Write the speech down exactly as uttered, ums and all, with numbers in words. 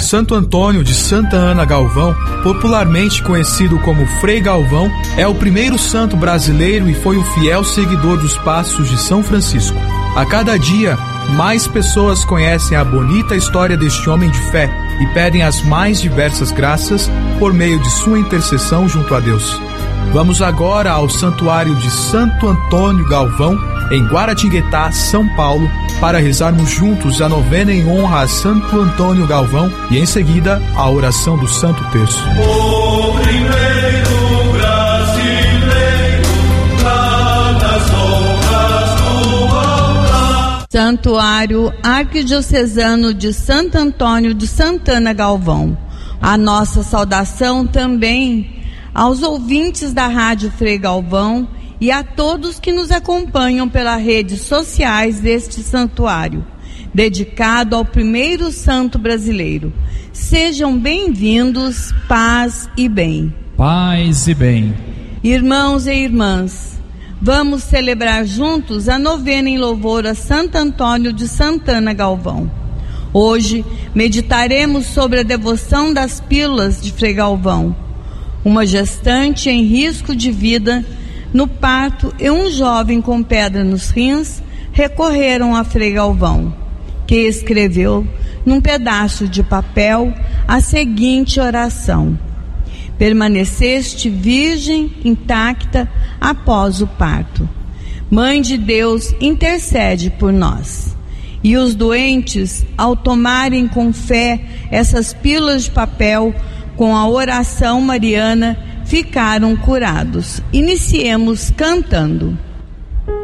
Santo Antônio de Santa Ana Galvão, popularmente conhecido como Frei Galvão, é o primeiro santo brasileiro e foi um fiel seguidor dos passos de São Francisco. A cada dia, mais pessoas conhecem a bonita história deste homem de fé e pedem as mais diversas graças por meio de sua intercessão junto a Deus. Vamos agora ao Santuário de Santo Antônio Galvão, em Guaratinguetá, São Paulo, para rezarmos juntos a novena em honra a Santo Antônio Galvão e em seguida a oração do Santo Terço. O primeiro brasileiro lá nas honras do altar. Santuário Arquidiocesano de Santo Antônio de Santana Galvão. A nossa saudação também aos ouvintes da Rádio Frei Galvão e a todos que nos acompanham pelas redes sociais deste santuário, dedicado ao primeiro santo brasileiro. Sejam bem-vindos, paz e bem. Paz e bem. Irmãos e irmãs, vamos celebrar juntos a novena em louvor a Santo Antônio de Santana Galvão. Hoje meditaremos sobre a devoção das pílulas de Frei Galvão. Uma gestante em risco de vida no parto e um jovem com pedra nos rins recorreram a Frei Galvão, que escreveu num pedaço de papel a seguinte oração: permaneceste virgem intacta após o parto. Mãe de Deus, intercede por nós. E os doentes, ao tomarem com fé essas pílulas de papel com a oração mariana, ficaram curados. Iniciemos cantando.